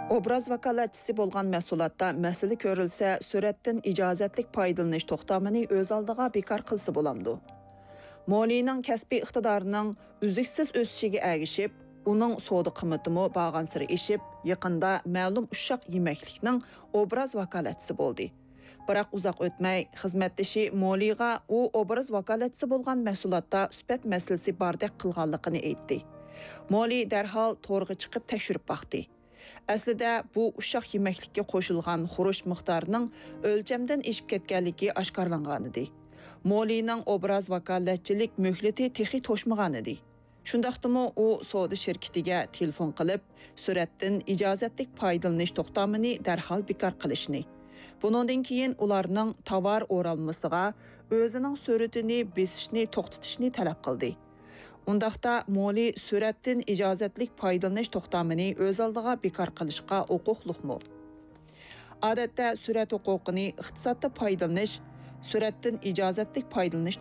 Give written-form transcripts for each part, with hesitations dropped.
Obraz vakolatchisi bo'lgan mahsulotda masala ko'rilsa, suratdan ijozatlik foydalanish to'xtamini o'z oldiga bekor qilsa bo'lamdi. Moliyaning kasbiy iqtidorining uzluksiz o'sishiga ergishib, uning savdo qiymati bag'ansiri eshib, yaqinda ma'lum ushshaq yemaklikning obraz vakolatchisi bo'ldi. Biroq uzoq o'tmay xizmatdoshi Moliyaga u obraz vakolatchisi bo'lgan mahsulotda sifat masalasi bordek qilganligini aytdi. Moliya darhol to'g'ri chiqib tekshirib baқты. Aslida bu ushshaq yemaklikka qo'shilgan xuruj miqdorining o'lchamdan eshib ketganligi oshkorlangan edi. Moliyaning obraz vakolatchilik muhlati texi to'shmagan edi. Shundaqdimi u savdo shirkatiga telefon qilib, suratdan ijozatlik foydalanish to'xtamini darhol bekor qilishni. Bundan keyin ularning tovar o'ralmasiga o'zining suratini besishni to'xtatishni talab qildi. Undaqda Moliya suratdan ijozatlik foydalanish to'xtamini o'z oldiga bekor qilishga huquqliqmi? Odatda surat huquqini iqtisodda foydalanish suratdan ijozatlik foydalanish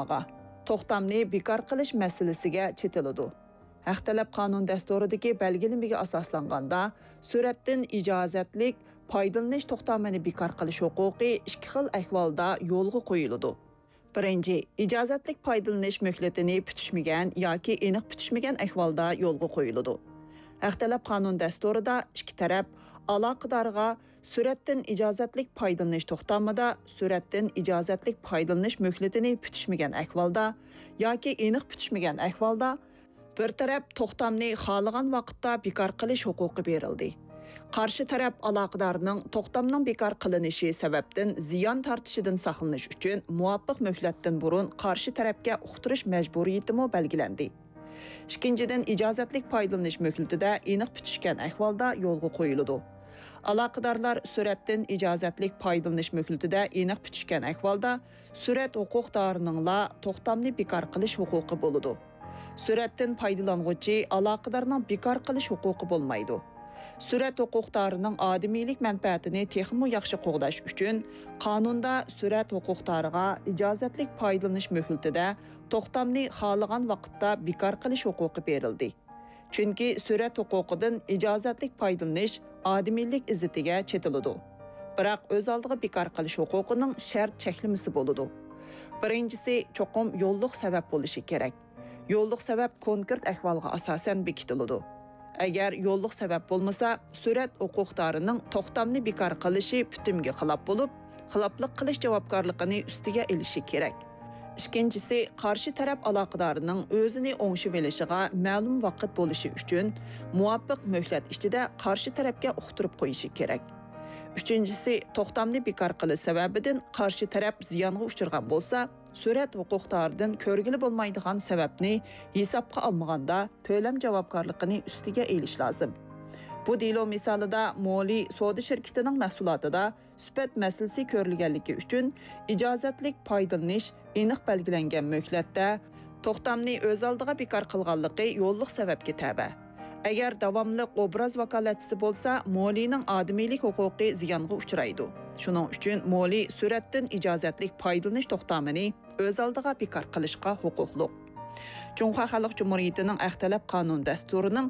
to'xtamni bekor qilish masalasiga chetiladi. Haq talab qonun dasturidagi belgilanmaga asoslanganda suratdan ijozatlik foydalanish to'xtamini bekor qilish huquqi ikki xil ahvolda yo'lga qo'yiladi. Birinchi, ijozatlik foydalanish muhlatini putishmagan yoki aniq putishmagan ahvolda yo'lga qo'yiladi. Haq talab qonun dasturida ikki taraf aloqadorga suratdan ijozatlik foydalanish to'xtamida suratdan ijozatlik foydalanish muhlatini putishmagan ahvolda yoki aniq putishmagan ahvolda bir taraf to'xtamni xohlagan vaqtda bekor qilish huquqi berildi. Qarshi taraf aloqadorning to'xtamning bekor qilinishi sababdan ziyon tortishidan saqlanish uchun muvofiq muhlatdan burun qarshi tarafga uqtirish majburiyati belgilandi. Ikkinchidan, ijozatlik foydalanish muhlatida aniq putishgan ahvolda yo'lga qo'yiladi. Aloqadorlar suratdan ijozatlik foydalanish muhlatida aniq putishgan ahvolda surat huquqdorining to'xtamni bekor qilish huquqi bo'ladi. Suratdan foydalanuvchi aloqadorning bekor qilish huquqi bo'lmaydi. Surat huquqdorining odamiylik manfaatini texmo yaxshi qo'g'dash uchun qonunda surat huquqdoriga ijozatlik foydalanish muhlatida to'xtamni xohlagan vaqtda bekor qilish huquqi berildi. Chunki surat huquqidan ijozatlik foydalanish odamiylik izzatiga chetiladi. Biroq o'z oldiga bekor qilish huquqining shart cheklamasi bo'ladi. Birinchisi, cho'qim yo'lliq sabab bo'lishi kerak. Yo'lliq sabab konkret ahvolga asosan bekitiladi. Agar yo'lliq sabab bo'lmasa, surat huquqdorining to'xtamni bekor qilishi putimga xilof bo'lib, xiloflik qilish javobgarligini ustiga olishi kerak. Ikkinchisi, qarshi taraf aloqadorining o'zini o'ngishib olishiga ma'lum vaqt bo'lishi uchun muvofiq muhlat ichida qarshi tarafga uqtirib qo'yishi kerak. Uchinchisi, to'xtamni bekor qilish sababidan qarshi taraf ziyonga uchragan bo'lsa, surat huquqdoridan ko'rgili bo'lmaydigan sababni hisobga olmaganda to'lam javobgarligini ustiga olish lozim. Bu delo misolida Moliya savdo shirkatining mahsulotida sifat masalasi ko'rilganligi uchun ijozatlik foydalanish aniq belgilangan muhlatda to'xtamni o'z oldiga bekor qilganligi yo'lliq sababga tabe. Agar davomli obraz vakolatchisi bo'lsa, Moliyaning odamiylik huquqi ziyonga uchraydi. Shuning uchun Moliya suratdan ijozatlik foydalanish to'xtamini o'z oldiga bekor qilishga huquqli. Jumhur Xalq Jumhuriyatining Haq talab qonun dasturining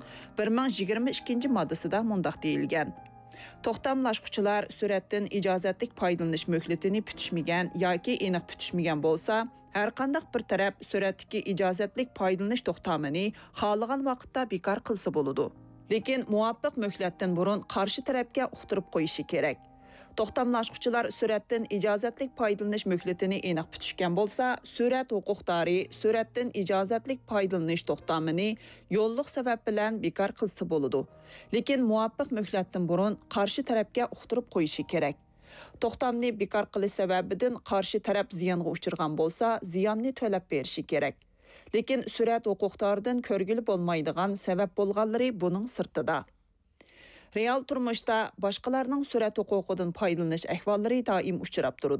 1022-moddasida mundaq deyilgan: To'xtamlashquchilar suratdan ijozatlik foydalanish muhlatini putishmagan yoki aniq putishmagan bo'lsa, har qanday bir taraf suratdagi ijozatlik foydalanish to'xtamini xohlagan vaqtda bekor qilsa bo'ladi. Lekin muvofiq muhlatdan burun qarshi tarafga uqtirib qo'yishi kerak. To'xtamlashquchilar suratdan ijozatlik foydalanish muhlatini aniq putishgan bo'lsa, surat huquqdori suratdan ijozatlik foydalanish to'xtamini yo'lliq sabab bilan bekor qilsa bo'ladi. Lekin muvofiq muhlatdan burun qarshi tarafga uqtirib qo'yishi kerak. To'xtamni bekor qilish sababidan qarshi taraf ziyonga uchragan bo'lsa, ziyonni to'lab berishi kerak. Lekin surat huquqdoridan ko'rgili bo'lmaydigan sabab bo'lganlari buning sirtida. Real turmuşda boshqalarning surat huquqidan foydalanish ahvollari doim uchrab turadi.